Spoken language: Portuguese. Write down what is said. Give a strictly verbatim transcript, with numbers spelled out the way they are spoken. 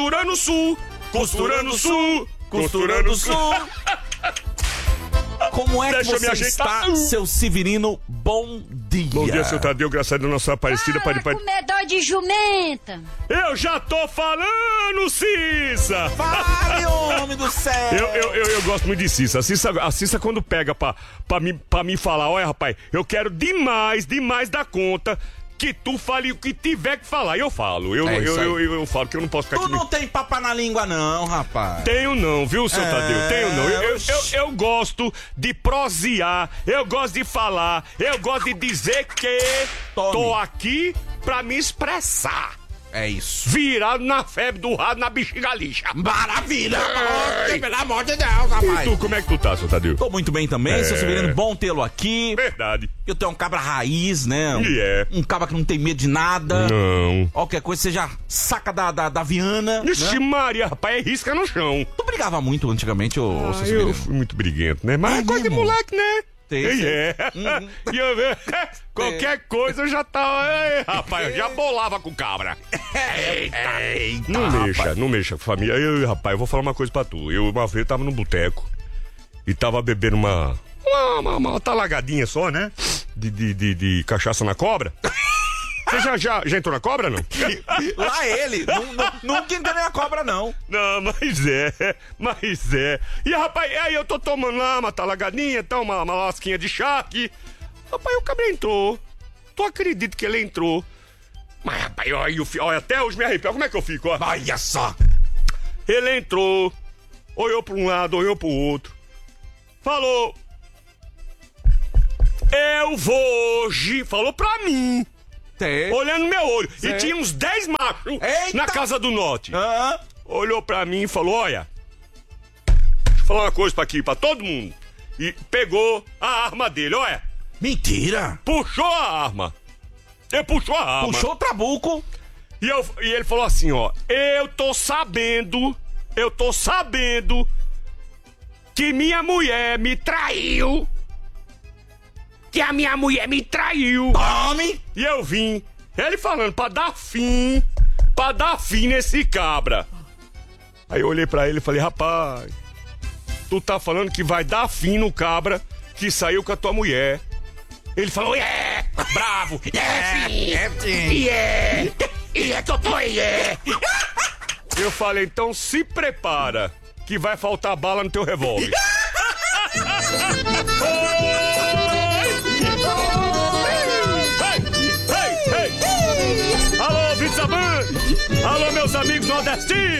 Costurando Sul, Costurando Sul, Costurando Sul. Como é Deixa que eu me você ajeitar. está, seu Severino? Bom dia. Bom dia, seu Tadeu, graças a Deus, nossa Aparecida. Fala, Pode, pode. comedor de jumenta. Eu já tô falando, Cissa! Fale, homem do céu! Eu, eu, eu, eu gosto muito de Cissa. A Cissa, a Cissa quando pega pra, pra, mim, pra mim falar, olha, rapaz, eu quero demais, demais da conta que tu fale o que tiver que falar. E eu falo. Eu, É eu, isso eu, aí. eu, eu falo que eu não posso ficar Tu aqui. não tem papa na língua, não, rapaz. Tenho não, viu, seu É, Tadeu? Tenho não. Eu, eu, oxi. eu, eu gosto de prosear, eu gosto de falar, eu gosto de dizer que Tome. tô aqui pra me expressar. É isso. Virado na febre do rado na bexiga lixa. Maravilha! Ai. Pelo amor de Deus, rapaz. E tu, como é que tu tá, seu Tadeu? Tô muito bem também, É. seu Severino. Bom tê-lo aqui. Verdade. Eu tenho um cabra raiz, né? Um, E é. um cabra que não tem medo de nada. Não. Qualquer coisa, você já saca da, da, da Viana. Ixi, Né? Maria, rapaz, é risca no chão. Tu brigava muito antigamente, ô, ô Ah, seu eu Severino? fui muito briguento, né? Mas É é coisa de mesmo? moleque, né? Tem, E sim. é. Uhum. E eu, qualquer coisa eu já tava. Ei, rapaz, eu já bolava com cabra. Eita. Eita, Não rapaz. mexa, não mexa, família. Eu, rapaz, eu vou falar uma coisa pra tu. Eu uma vez eu tava no boteco e tava bebendo uma. Uma, uma, uma talagadinha só, né? De, de, de, de cachaça na cobra. Você já, já, já entrou na cobra, não? Lá ele. nu- nu- Nunca entrei na cobra, não. Não, mas é, mas é. E rapaz, aí eu tô tomando lá uma talagadinha, tá, uma, uma lasquinha de charque. Rapaz, o cabra entrou. Tu acredita que ele entrou? Mas rapaz, olha, eu, fi- olha, até hoje me arrepio. Como é que eu fico, ó? Olha só. Ele entrou, olhou pra um lado, olhou pro outro. Falou. Eu vou hoje. Falou pra mim. Tem. Olhando no meu olho. Sei. E tinha uns dez machos Eita. na Casa do Norte. Hã? Olhou pra mim e falou, olha, deixa eu falar uma coisa pra aqui, pra todo mundo. E pegou a arma dele, olha, Mentira. puxou a arma. Ele puxou a arma. Puxou o trabuco. E, eu, e ele falou assim, ó, eu tô sabendo, eu tô sabendo que minha mulher me traiu. Que a minha mulher me traiu. Tome. E eu vim, ele falando pra dar fim, pra dar fim nesse cabra. Aí eu olhei pra ele e falei, rapaz, tu tá falando que vai dar fim no cabra que saiu com a tua mulher. Ele falou, é, bravo, é, sim, É, sim. e é, e é que eu tô aí, é. Eu falei, então se prepara, que vai faltar bala no teu revólver. Ei, ei, ei. Alô, Vitsaban! Alô, meus amigos nordestinos!